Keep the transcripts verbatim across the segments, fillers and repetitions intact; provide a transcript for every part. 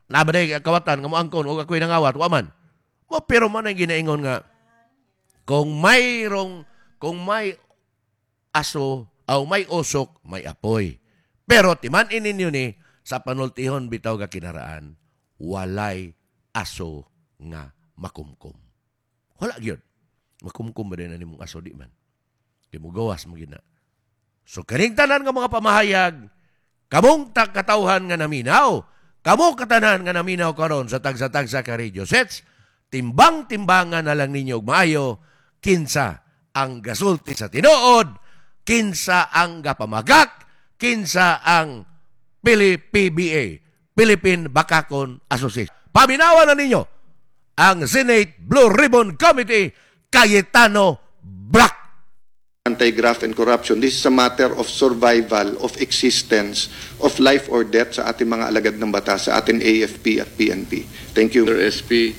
nabaday kawatan nga mo angkon o ako'y nangawat, waman. Mo pero man ang ginaingon nga, kung mayroong, kung may aso, o may usok, may apoy. Pero timan ininyo ni, sa panultihon bitaw ga kinaraan, walay aso nga makumkum. Wala gyud. Makumkum ba rin na nimong aso di man? Di mo gawas mo gina. So kaning tanan nga mga pamahayag, kamong katawhan nga naminaw, kamong katanan nga naminaw karon sa tagsa-tagsa ka radio sets, timbang-timbangan na lang ninyo maayo, kinsa ang gasulti sa tinuod, kinsa ang gapamagak, kinsa ang P B A, Philippine Bakakon Association. Paminawan na ninyo ang Senate Blue Ribbon Committee, Cayetano Black. Anti-graft and corruption, this is a matter of survival, of existence, of life or death sa ating mga alagad ng batas, sa ating A F P at P N P. Thank you. Mister S P,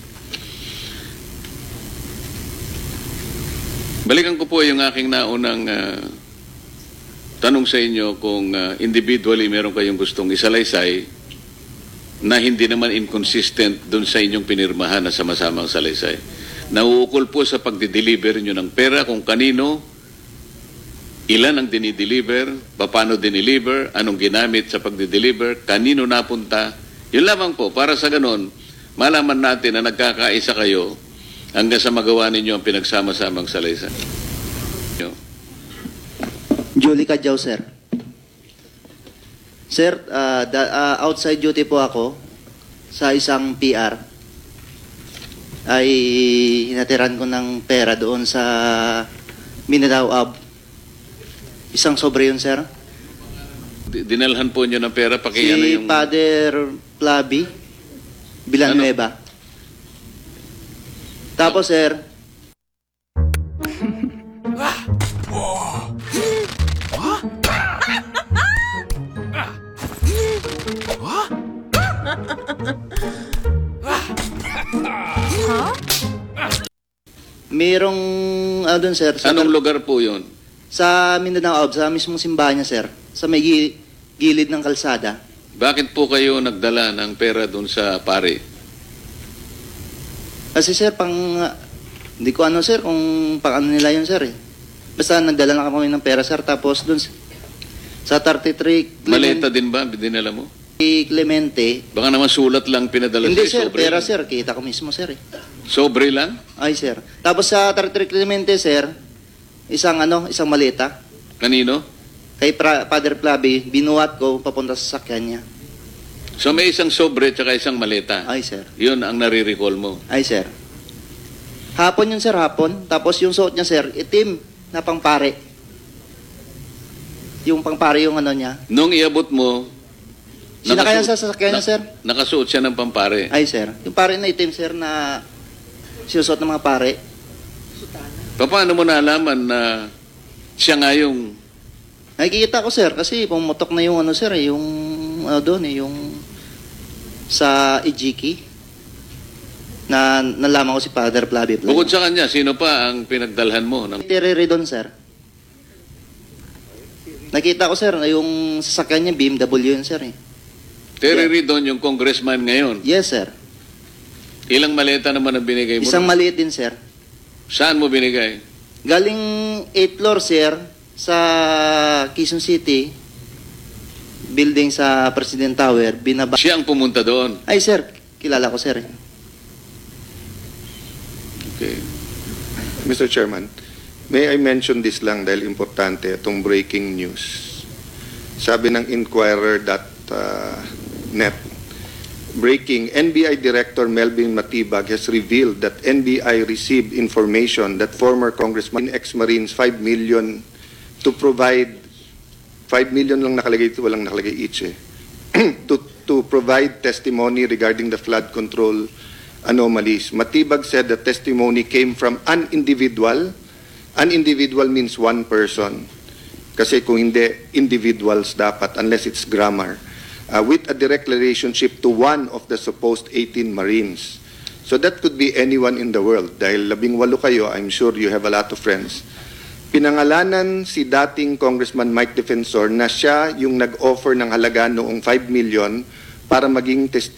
balikan ko po yung aking naunang uh, tanong sa inyo kung uh, individually meron kayong gustong isalaysay na hindi naman inconsistent dun sa inyong pinirmahan na sama-samang salaysay. Nauukol po sa pagdi-deliver nyo ng pera, kung kanino, ilan ang dinideliver, paano dinideliver, anong ginamit sa pagdi-deliver, kanino napunta. Yun lamang po, para sa ganon, malaman natin na nagkakaisa kayo hanggang sa magawa ninyo ang pinagsama-samang salaysay. Julie Cadjao, sir. Sir, uh, da, uh, outside duty po ako sa isang P R. Ay hinatiran ko ng pera doon sa Mindanao Ab. Isang sobre yun, sir. Dinalhan po nyo ng pera, Si pakiano yung... Father Plavi Villanueva. Ano? Tapos, sir, mayroong, ano dun, sir, sa, Anong lugar po yun? sa Mindanao Ab, sa mismong simbahan niya, sir, sa may gi- gilid ng kalsada. Bakit po kayo nagdala ng pera doon sa pare? Kasi, sir, pang, hindi ko ano, sir, kung pang ano nila yun, sir, eh. Basta nagdala lang kami ng pera, sir, tapos dun sa thirty-three Maleta din ba? Dinala mo? Clemente. Baka naman sulat lang pinadala Hindi, sa sir, sobre. pera, sir, kita ko mismo, sir, eh. Sobre lang? Ay, sir. Tapos sa thirty-three Clemente, sir, isang ano, isang maleta. Kanino? Kay pra- Father Plavi, binuhat ko papunta sa sakyan niya. So may isang sobre at isang maleta. Ay, sir. Yun ang nare-recall mo. Ay, sir. Hapon yun, sir, hapon. Tapos yung suot niya, sir, itim na pangpare. Yung pangpare yung ano niya. Nung iabot mo, Sinakayan sa sasakyan niya, sir. Nakasuot siya ng pampare. Ay, sir. Yung pare na itim, sir, na sinusuot ng mga pare. Paano mo nalaman na siya nga yung... Nakikita ko, sir, kasi pumutok na yung ano, sir, eh, yung ano doon, eh, yung sa Ijiki na nalaman ko si Father Plavi. Bukod sa kanya, sino pa ang pinagdalhan mo? Ng... Terere doon, sir. Nakita ko, sir, na yung sasakyan niya, B M W yun, sir, eh. Terry Ridon, yung congressman ngayon. Yes, sir. Ilang maleta naman ang binigay mo? Isang maliit din, sir. Saan mo binigay? Galing eighth floor, sir, sa Quezon City, building sa President Tower, binaba... Siya ang pumunta doon. Ay, sir, kilala ko, sir. Okay. Mister Chairman, may I mention this lang dahil importante itong breaking news. Sabi ng Inquirer dot net, breaking, N B I Director Melvin Matibag has revealed that N B I received information that former Congressman ex-Marines five million to provide five million lang nakalagay ito, walang nakalagay each eh, to, to provide testimony regarding the flood control anomalies. Matibag said the testimony came from an individual. An individual means one person. Kasi kung hindi, individuals dapat unless it's grammar. Uh, with a direct relationship to one of the supposed eighteen Marines. So that could be anyone in the world. Dahil labing walo kayo, I'm sure you have a lot of friends. Pinangalanan si dating Congressman Mike Defensor na siya yung nag-offer ng halaga noong five million para maging testigo